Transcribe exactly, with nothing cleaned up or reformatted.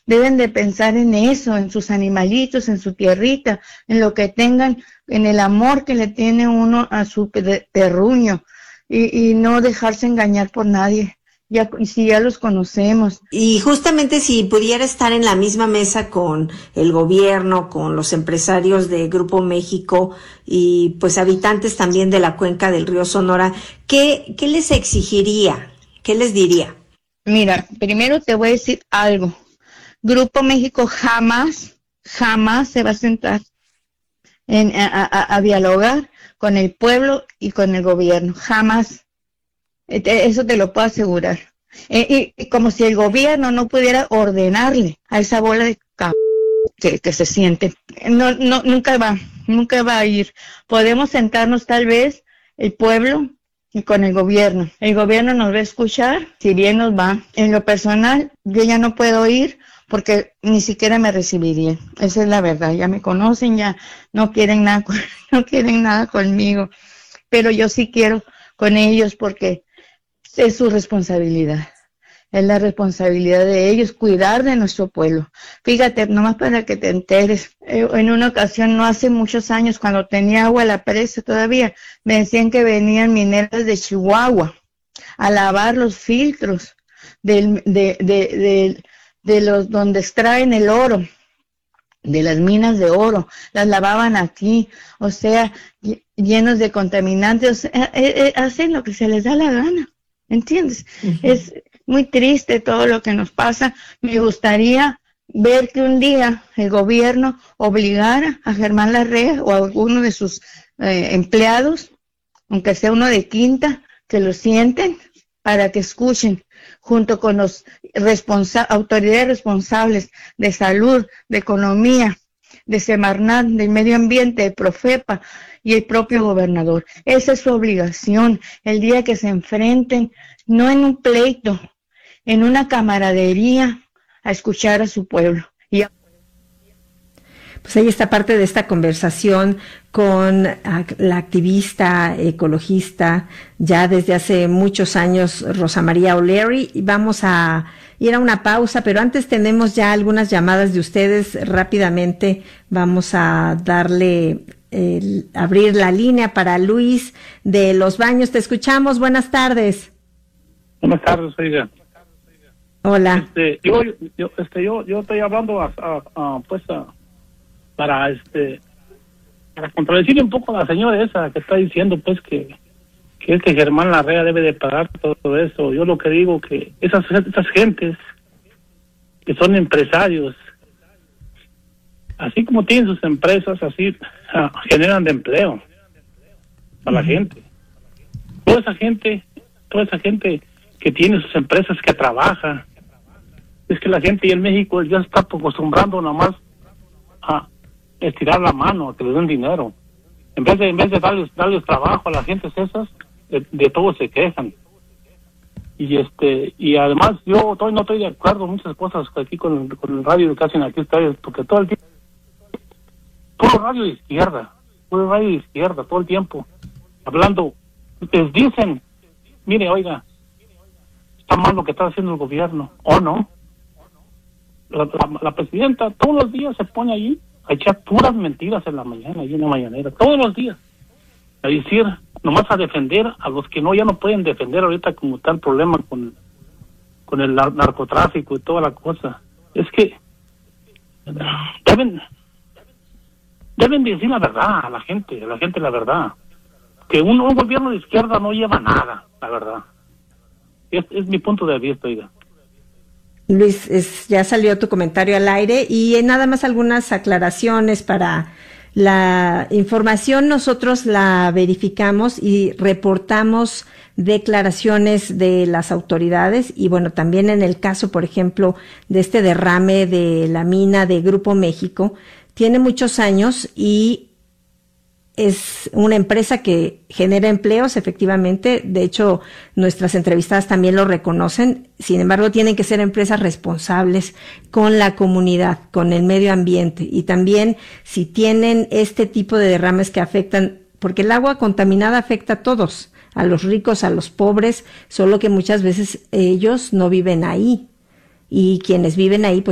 deben de pensar en eso, en sus animalitos, en su tierrita, en lo que tengan, en el amor que le tiene uno a su terruño, y, y no dejarse engañar por nadie. Ya, si ya los conocemos. Y justamente si pudiera estar en la misma mesa con el gobierno, con los empresarios de Grupo México y pues habitantes también de la cuenca del río Sonora, ¿qué, qué les exigiría? ¿Qué les diría? Mira, primero te voy a decir algo. Grupo México jamás, jamás se va a sentar en, a, a, a dialogar con el pueblo y con el gobierno. Jamás. Eso te lo puedo asegurar. Eh, y, y como si el gobierno no pudiera ordenarle a esa bola de c... que, que se siente. No, no, nunca va, nunca va a ir. Podemos sentarnos tal vez el pueblo y con el gobierno. El gobierno nos va a escuchar, si bien nos va. En lo personal, yo ya no puedo ir porque ni siquiera me recibirían. Esa es la verdad. Ya me conocen, ya no quieren nada, no quieren nada conmigo. Pero yo sí quiero con ellos porque es su responsabilidad, es la responsabilidad de ellos cuidar de nuestro pueblo. Fíjate, nomás para que te enteres, eh, en una ocasión, no hace muchos años, cuando tenía agua a la presa todavía, me decían que venían mineras de Chihuahua a lavar los filtros del, de, de, de, de los donde extraen el oro, de las minas de oro, las lavaban aquí, o sea, llenos de contaminantes, o sea, eh, eh, hacen lo que se les da la gana. ¿Entiendes? Uh-huh. Es muy triste todo lo que nos pasa. Me gustaría ver que un día el gobierno obligara a Germán Larrea o a alguno de sus eh, empleados, aunque sea uno de quinta, que lo sienten para que escuchen, junto con las responsa- autoridades responsables de salud, de economía, de Semarnat, del medio ambiente, de Profepa y el propio gobernador. Esa es su obligación, el día que se enfrenten, no en un pleito, en una camaradería, a escuchar a su pueblo. Y a... Pues ahí está parte de esta conversación con la activista ecologista ya desde hace muchos años, Rosa María O'Leary, y vamos a ir a una pausa, pero antes tenemos ya algunas llamadas de ustedes. Rápidamente vamos a darle, eh, abrir la línea para Luis de Los Baños. Te escuchamos, buenas tardes. Buenas tardes, oiga. Hola. Este, yo, yo, este, yo, yo estoy hablando a, a, a, pues a, para este para contradecirle un poco a la señora esa que está diciendo pues que que este Germán Larrea debe de pagar todo eso. Yo lo que digo que esas esas gentes que son empresarios, así como tienen sus empresas, así uh, generan de empleo a la uh-huh. gente. Toda esa gente, toda esa gente que tiene sus empresas, que trabaja, es que la gente en México ya está acostumbrando nomás a estirar la mano, a que les den dinero. En vez de, en vez de darles, darles trabajo a las gentes esas, de, de todo se quejan. Y este, y además yo todavía no estoy de acuerdo en muchas cosas aquí con, con el radio que hacen aquí ustedes, porque todo el tiempo, puro radio de izquierda, puro radio de izquierda, todo el tiempo, hablando, les dicen, mire, oiga, está mal lo que está haciendo el gobierno, o no. La, la, la presidenta todos los días se pone allí a echar puras mentiras en la mañana, y en la mañanera, todos los días, a decir, nomás a defender a los que no, ya no pueden defender ahorita como está el problema con, con el narcotráfico y toda la cosa. Es que deben, deben decir la verdad a la gente, a la gente la verdad, que un, un gobierno de izquierda no lleva nada, la verdad. Es, es mi punto de vista, oiga. Luis, es, ya salió tu comentario al aire y nada más algunas aclaraciones para la información. Nosotros la verificamos y reportamos declaraciones de las autoridades y bueno, también en el caso, por ejemplo, de este derrame de la mina de Grupo México, tiene muchos años y es una empresa que genera empleos, efectivamente. De hecho, nuestras entrevistadas también lo reconocen. Sin embargo, tienen que ser empresas responsables con la comunidad, con el medio ambiente. Y también, si tienen este tipo de derrames que afectan, porque el agua contaminada afecta a todos, a los ricos, a los pobres, solo que muchas veces ellos no viven ahí. Y quienes viven ahí, pues